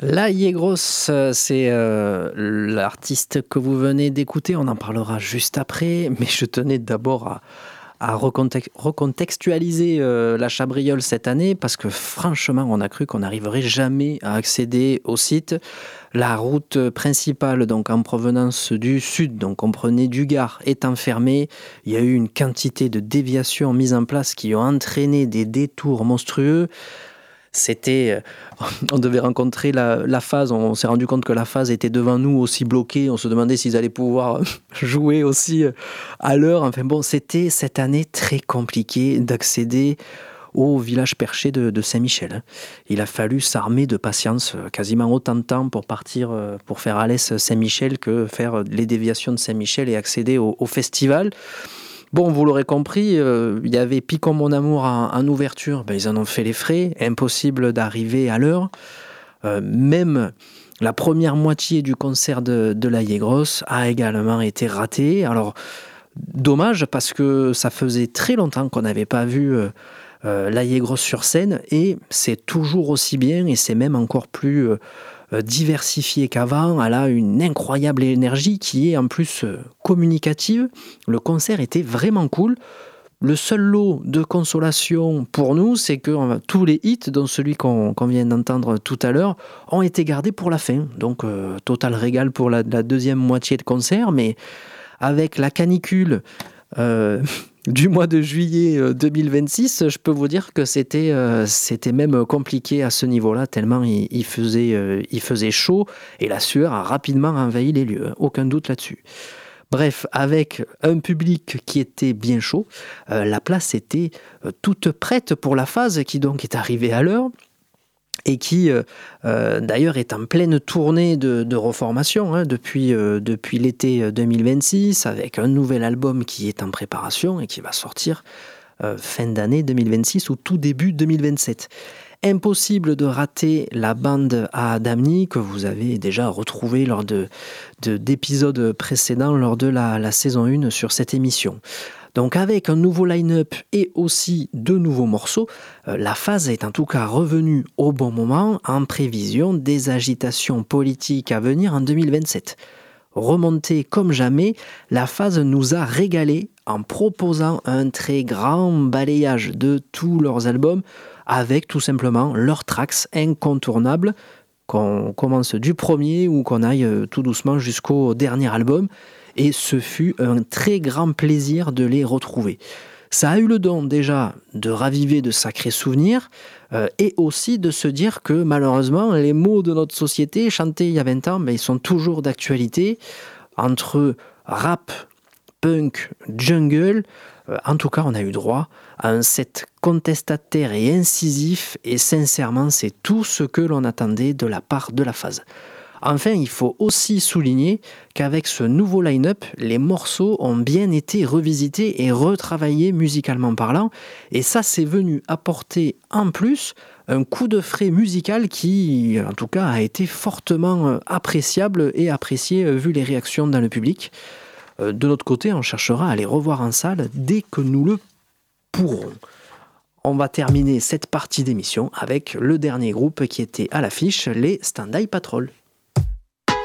La Yegros, c'est l'artiste que vous venez d'écouter. On en parlera juste après, mais je tenais d'abord à recontextualiser la Chabriole cette année parce que franchement, on a cru qu'on n'arriverait jamais à accéder au site. La route principale, donc en provenance du sud, donc comprenez du Gard, étant fermée. Il y a eu une quantité de déviations mises en place qui ont entraîné des détours monstrueux. On devait rencontrer la phase, on s'est rendu compte que la phase était devant nous aussi bloquée, on se demandait s'ils allaient pouvoir jouer aussi à l'heure. Enfin bon, c'était cette année très compliqué d'accéder au village perché de Saint-Michel. Il a fallu s'armer de patience, quasiment autant de temps pour partir, pour faire Alès Saint-Michel que faire les déviations de Saint-Michel et accéder au festival. Bon, vous l'aurez compris, il y avait Picon mon amour en ouverture, ils en ont fait les frais, impossible d'arriver à l'heure. Même la première moitié du concert de la Yegros a également été ratée. Alors, dommage parce que ça faisait très longtemps qu'on n'avait pas vu la Yegros sur scène et c'est toujours aussi bien et c'est même encore plus diversifiée qu'avant. Elle a une incroyable énergie qui est en plus communicative. Le concert était vraiment cool. Le seul lot de consolation pour nous, c'est que tous les hits, dont celui qu'on vient d'entendre tout à l'heure, ont été gardés pour la fin. Donc, total régal pour la deuxième moitié de concert, mais avec la canicule du mois de juillet 2026, je peux vous dire que c'était même compliqué à ce niveau-là, tellement il faisait chaud et la sueur a rapidement envahi les lieux, aucun doute là-dessus. Bref, avec un public qui était bien chaud, la place était toute prête pour la phase qui donc est arrivée à l'heure et qui d'ailleurs est en pleine tournée de reformation depuis l'été 2026 avec un nouvel album qui est en préparation et qui va sortir fin d'année 2026 ou tout début 2027. Impossible de rater la bande à Damny que vous avez déjà retrouvée lors d'épisodes précédents lors de la saison 1 sur cette émission. Donc avec un nouveau line-up et aussi de nouveaux morceaux, la phase est en tout cas revenue au bon moment en prévision des agitations politiques à venir en 2027. Remontée comme jamais, la phase nous a régalé en proposant un très grand balayage de tous leurs albums avec tout simplement leurs tracks incontournables, qu'on commence du premier ou qu'on aille tout doucement jusqu'au dernier album. Et ce fut un très grand plaisir de les retrouver. Ça a eu le don déjà de raviver de sacrés souvenirs et aussi de se dire que malheureusement les mots de notre société chantés il y a 20 ans, ils sont toujours d'actualité. Entre rap, punk, jungle, en tout cas on a eu droit à un set contestataire et incisif et sincèrement c'est tout ce que l'on attendait de la part de la phase. Enfin, il faut aussi souligner qu'avec ce nouveau line-up, les morceaux ont bien été revisités et retravaillés musicalement parlant. Et ça, c'est venu apporter en plus un coup de frais musical qui, en tout cas, a été fortement appréciable et apprécié vu les réactions dans le public. De notre côté, on cherchera à les revoir en salle dès que nous le pourrons. On va terminer cette partie d'émission avec le dernier groupe qui était à l'affiche, les Stand Eye Patrol.